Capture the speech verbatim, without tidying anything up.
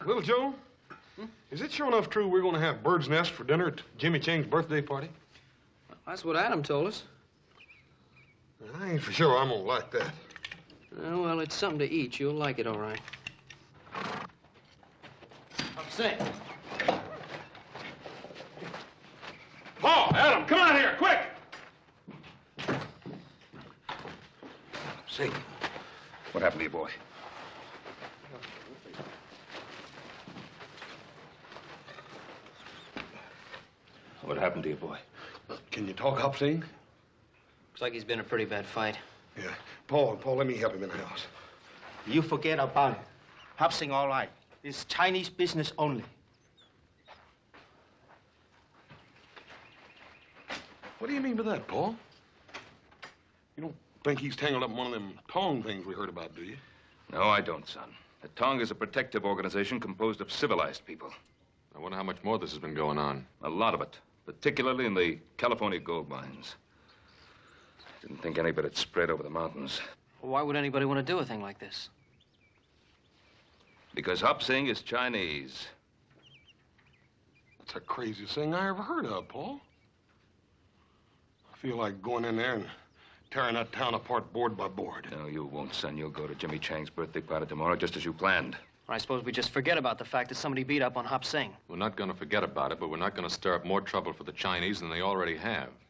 Little Joe, hmm? Is it sure enough true we're going to have bird's nest for dinner at Jimmy Chang's birthday party? That's what Adam told us. I ain't for sure I'm going to like that. Oh, well, it's something to eat. You'll like it, all right. Hop Sing. Paul, Adam, come out here, quick! Sing. What happened to your boy? What happened to your boy? Can you talk, Hop Sing? Looks like he's been in a pretty bad fight. Yeah. Paul, Paul, let me help him in the house. You forget about it. Hop Sing, all right. It's Chinese business only. What do you mean by that, Paul? You don't think he's tangled up in one of them Tong things we heard about, do you? No, I don't, son. The Tong is a protective organization composed of civilized people. I wonder how much more this has been going on. A lot of it, particularly in the California gold mines. Didn't think any of it had spread over the mountains. Well, why would anybody want to do a thing like this? Because Hop Sing is Chinese. That's the craziest thing I ever heard of, Paul. I feel like going in there and tearing that town apart board by board. No, you won't, son. You'll go to Jimmy Chang's birthday party tomorrow just as you planned. I suppose we just forget about the fact that somebody beat up on Hop Sing. We're not going to forget about it, but we're not going to stir up more trouble for the Chinese than they already have.